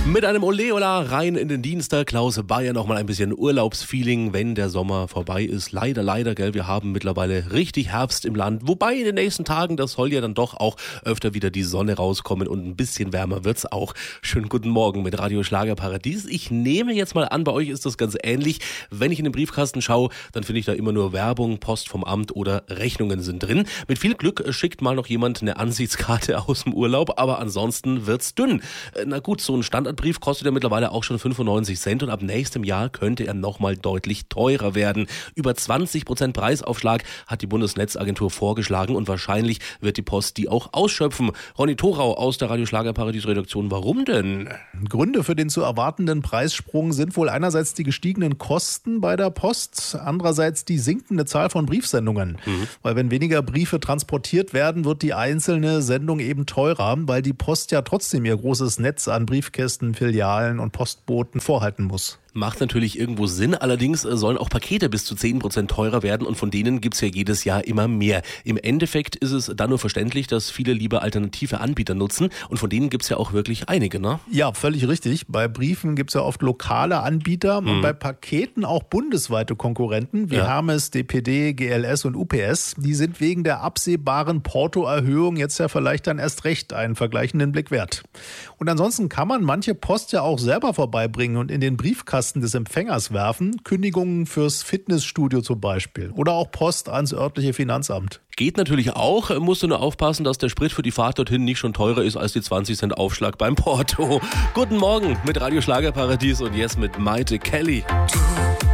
Mit einem Oleola rein in den Dienstag. Klaus Bayer noch mal ein bisschen Urlaubsfeeling, wenn der Sommer vorbei ist. Leider, gell, wir haben mittlerweile richtig Herbst im Land. Wobei in den nächsten Tagen, das soll ja dann doch auch öfter wieder die Sonne rauskommen und ein bisschen wärmer wird's auch. Schönen guten Morgen mit Radio Schlagerparadies. Ich nehme jetzt mal an, bei euch ist das ganz ähnlich. Wenn ich in den Briefkasten schaue, dann finde ich da immer nur Werbung, Post vom Amt oder Rechnungen sind drin. Mit viel Glück schickt mal noch jemand eine Ansichtskarte aus dem Urlaub, aber ansonsten wird's dünn. Na gut, so ein Standardbrief kostet ja mittlerweile auch schon 95 Cent und ab nächstem Jahr könnte er nochmal deutlich teurer werden. Über 20% Preisaufschlag hat die Bundesnetzagentur vorgeschlagen und wahrscheinlich wird die Post die auch ausschöpfen. Ronny Thorau aus der Radio Schlagerparadies Redaktion, warum denn? Gründe für den zu erwartenden Preissprung sind wohl einerseits die gestiegenen Kosten bei der Post, andererseits die sinkende Zahl von Briefsendungen. Weil wenn weniger Briefe transportiert werden, wird die einzelne Sendung eben teurer, weil die Post ja trotzdem ihr großes Netz an Briefkästen, Filialen und Postboten vorhalten muss. Macht natürlich irgendwo Sinn, allerdings sollen auch Pakete bis zu 10% teurer werden und von denen gibt's ja jedes Jahr immer mehr. Im Endeffekt ist es dann nur verständlich, dass viele lieber alternative Anbieter nutzen und von denen gibt's ja auch wirklich einige, ne? Ja, völlig richtig. Bei Briefen gibt's ja oft lokale Anbieter und bei Paketen auch bundesweite Konkurrenten wie Hermes, DPD, GLS und UPS. Die sind wegen der absehbaren Portoerhöhung jetzt ja vielleicht dann erst recht einen vergleichenden Blick wert. Und ansonsten kann man manche Post ja auch selber vorbeibringen und in den Briefkasten des Empfängers werfen, Kündigungen fürs Fitnessstudio zum Beispiel oder auch Post ans örtliche Finanzamt. Geht natürlich auch, musst du nur aufpassen, dass der Sprit für die Fahrt dorthin nicht schon teurer ist als die 20 Cent Aufschlag beim Porto. Guten Morgen mit Radio Schlagerparadies und jetzt mit Maite Kelly.